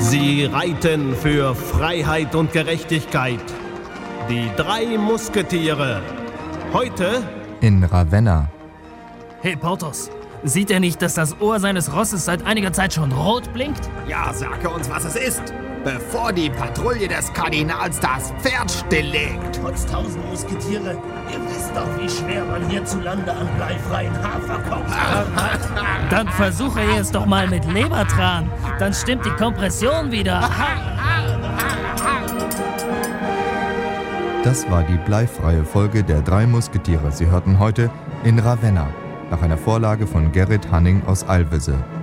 Sie reiten für Freiheit und Gerechtigkeit. Die 3 Musketiere. Heute in Ravenna. Hey Porthos, sieht er nicht, dass das Ohr seines Rosses seit einiger Zeit schon rot blinkt? Ja, sage uns, was es ist, bevor die Patrouille des Kardinals das Pferd stilllegt. Trotz 1000 Musketiere, ihr wisst doch, wie schwer man hierzulande an bleifreien Hafer kommt. Dann versuche ich es doch mal mit Lebertran. Dann stimmt die Kompression wieder. Das war die bleifreie Folge der 3 Musketiere. Sie hörten heute in Ravenna, nach einer Vorlage von Gerrit Hanning aus Alvese.